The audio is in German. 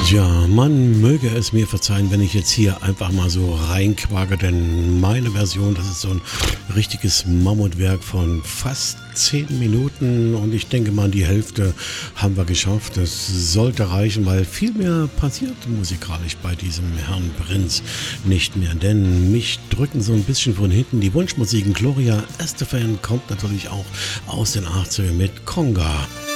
Ja, man möge es mir verzeihen, wenn ich jetzt hier einfach mal so reinquake, denn meine Version, das ist so ein richtiges Mammutwerk von fast 10 Minuten und ich denke mal, die Hälfte haben wir geschafft. Es sollte reichen, weil viel mehr passiert musikalisch bei diesem Herrn Prinz nicht mehr, denn mich drücken so ein bisschen von hinten die Wunschmusiken. Gloria Estefan kommt natürlich auch aus den 80ern mit Conga.